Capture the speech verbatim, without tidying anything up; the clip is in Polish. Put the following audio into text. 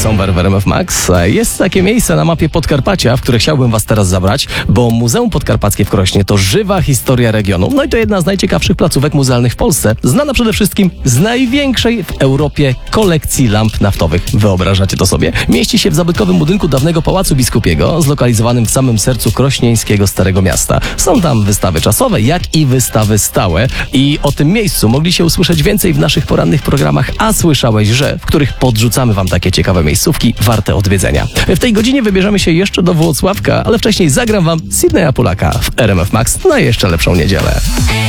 Somewhere w R M F Max. Jest takie miejsce na mapie Podkarpacia, w które chciałbym was teraz zabrać, bo Muzeum Podkarpackie w Krośnie to żywa historia regionu. No i to jedna z najciekawszych placówek muzealnych w Polsce, znana przede wszystkim z największej w Europie kolekcji lamp naftowych. Wyobrażacie to sobie? Mieści się w zabytkowym budynku dawnego Pałacu Biskupiego, zlokalizowanym w samym sercu krośnieńskiego Starego Miasta. Są tam wystawy czasowe, jak i wystawy stałe. I o tym miejscu mogli się usłyszeć więcej w naszych porannych programach, a słyszałeś, że w których podrzucamy wam takie ciekawe miejscówki warte odwiedzenia. W tej godzinie wybierzemy się jeszcze do Włocławka, ale wcześniej zagram wam Sydneya Polaka w R M F Max na jeszcze lepszą niedzielę.